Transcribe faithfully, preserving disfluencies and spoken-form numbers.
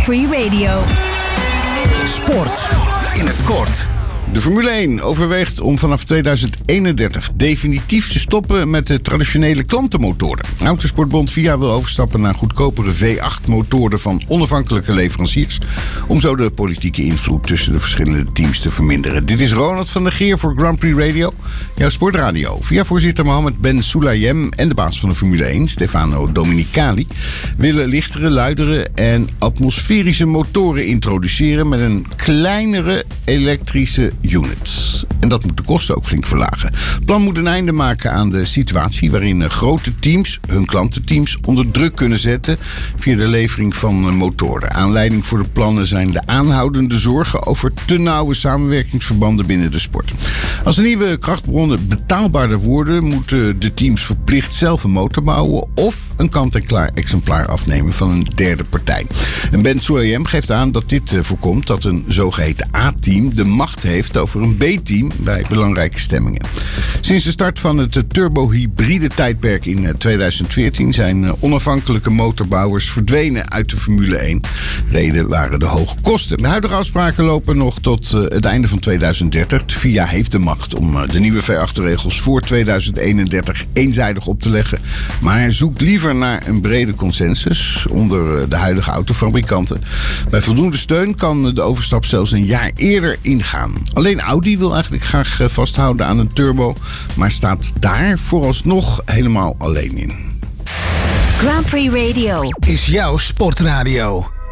Grand Prix Radio. Sport in het kort. De Formule één overweegt om vanaf tweeduizend eenendertig definitief te stoppen met de traditionele klantenmotoren. Autosportbond FIA wil overstappen naar goedkopere V acht motoren van onafhankelijke leveranciers, om zo de politieke invloed tussen de verschillende teams te verminderen. Dit is Ronald van der Geer voor Grand Prix Radio, jouw sportradio. FIA-voorzitter Mohammed Ben Sulayem en de baas van de Formule één, Stefano Domenicali, willen lichtere, luidere en atmosferische motoren introduceren met een kleinere elektrische units. En dat moet de kosten ook flink verlagen. Het plan moet een einde maken aan de situatie waarin grote teams hun klantenteams onder druk kunnen zetten via de levering van motoren. Aanleiding voor de plannen zijn de aanhoudende zorgen over te nauwe samenwerkingsverbanden binnen de sport. Als de nieuwe krachtbronnen betaalbaarder worden, moeten de teams verplicht zelf een motor bouwen of een kant-en-klaar exemplaar afnemen van een derde partij. En Ben Sulayem geeft aan dat dit voorkomt dat een zogeheten A-team de macht heeft over een B-team bij belangrijke stemmingen. Sinds de start van het turbo-hybride tijdperk in tweeduizend veertien zijn onafhankelijke motorbouwers verdwenen uit de Formule één. Reden waren de hoge kosten. De huidige afspraken lopen nog tot het einde van tweeduizend dertig. De FIA heeft de macht om de nieuwe V acht-regels voor tweeduizend eenendertig eenzijdig op te leggen, maar zoekt liever naar een brede consensus onder de huidige autofabrikanten. Bij voldoende steun kan de overstap zelfs een jaar eerder ingaan. Alleen Audi wil eigenlijk graag vasthouden aan een turbo, maar staat daar vooralsnog helemaal alleen in. Grand Prix Radio Is jouw sportradio.